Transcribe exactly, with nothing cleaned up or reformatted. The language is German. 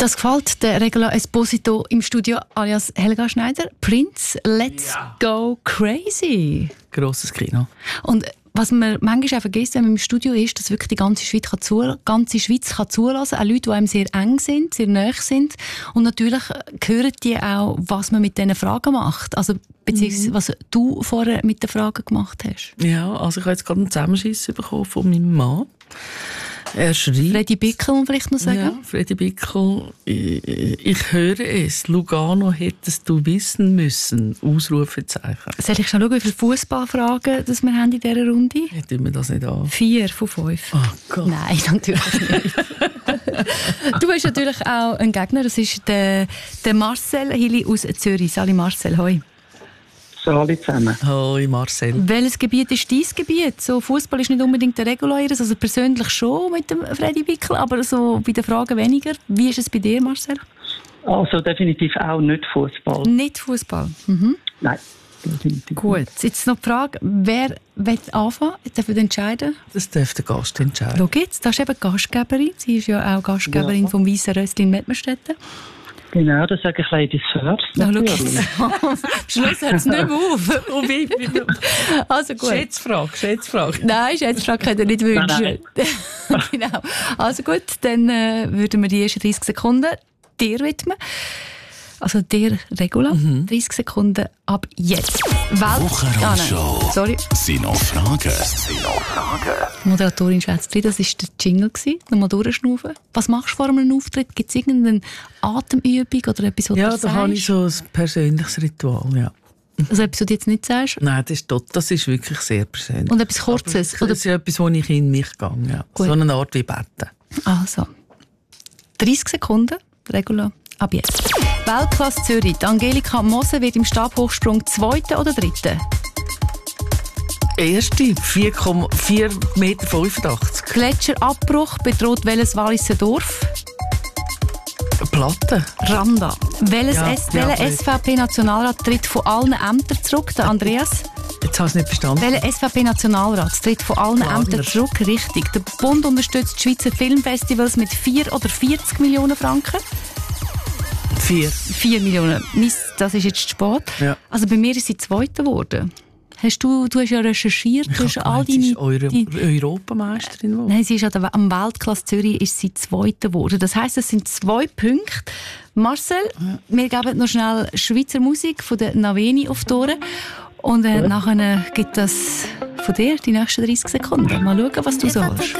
Das gefällt der Regula Esposito im Studio alias Helga Schneider. Prince, let's ja. go crazy. Grosses Kino. Und was man manchmal auch vergisst, wenn man im Studio ist, dass wirklich die ganze Schweiz kann zu, ganze Schweiz kann zulassen, auch Leute, die einem sehr eng sind, sehr nahe sind. Und natürlich hören die auch, was man mit diesen Fragen macht. Also beziehungsweise, mhm. was du vorher mit den Fragen gemacht hast. Ja, also ich habe jetzt gerade einen Zusammenschiss bekommen von meinem Mann. Er schreibt... Freddy Bickel, muss vielleicht noch sagen? Ja, Freddy Bickel. Ich, ich höre es. Lugano hättest du wissen müssen. Ausrufezeichen. Soll ich schon schauen, wie viele Fußballfragen wir haben in dieser Runde? Ich tue mir das nicht an. Vier von fünf. Oh Gott. Nein, natürlich nicht. Du hast natürlich auch einen Gegner. Das ist der, der Marcel Hili aus Zürich. Sali Marcel, hoi. Hallo zusammen. Hoi Marcel. Welches Gebiet ist dein Gebiet? So, Fußball ist nicht unbedingt der reguläres, also persönlich schon mit dem Freddy Bickel, aber so bei den Fragen weniger. Wie ist es bei dir, Marcel? Also definitiv auch nicht Fußball. Nicht Fußball. Mhm. Nein, definitiv. Gut, jetzt noch die Frage, wer will anfangen? Jetzt darf ich entscheiden. Das darf der Gast entscheiden. Schau jetzt, das ist eben Gastgeberin. Sie ist ja auch Gastgeberin ja. vom Weissen Röstli in Mettmerstetten. Genau, das sage ich Ladies first. Na, schau jetzt. Am Schluss hört es nicht mehr auf. Also gut. Schätzfrage, Schätzfrage. Nein, Schätzfrage könnt ihr nicht wünschen. Nein, nein. Genau. Also gut, dann äh, würden wir die ersten dreißig Sekunden dir widmen. Also dir, Regula. Mhm. dreißig Sekunden ab jetzt. Wochenrundschau. Ah, sorry. Sind noch Fragen? Sind noch Fragen? Moderatorin schwätzt drin, das war der Jingle. Nochmal durchschnaufen. Was machst du vor einem Auftritt? Gibt es irgendeine Atemübung oder etwas, was ja, du da habe ich so ein persönliches Ritual, ja. Also etwas, was du jetzt nicht sagst? Nein, das ist, das ist wirklich sehr persönlich. Und etwas Kurzes? Aber das ist etwas, wo ich in mich gehe. Ja. So eine Art wie Betten. Also, dreißig Sekunden, Regula. Ab jetzt. Weltklasse Zürich. Die Angelika Moser wird im Stabhochsprung Zweite oder Dritte? Erste, vier Komma vier Meter fünfundachtzig. Gletscherabbruch bedroht welches Walliser Dorf? Platte. Randa. Welches Ja, S- ja, welcher S V P-Nationalrat tritt von allen Ämtern zurück? Der Andreas? Jetzt habe ich es nicht verstanden. Welcher S V P-Nationalrat tritt von allen Wagner. Ämtern zurück? Richtig. Der Bund unterstützt die Schweizer Filmfestivals mit vier oder vierzig Millionen Franken? Vier. vier Millionen. Mist, das ist jetzt spät. Ja. Also bei mir ist sie Zweite geworden. Hast du, du hast ja recherchiert, Ich du hast habe all gemeint, sie deine... ist Euro- die, Europameisterin geworden. nein, sie ist an der, am Weltklasse Zürich ist sie Zweite geworden. Das heisst, es sind zwei Punkte. Marcel, ja. wir geben noch schnell Schweizer Musik von der Naveni auf die Ohren. Und äh, nachher gibt es von dir die nächsten dreißig Sekunden. Mal schauen, was du so hast.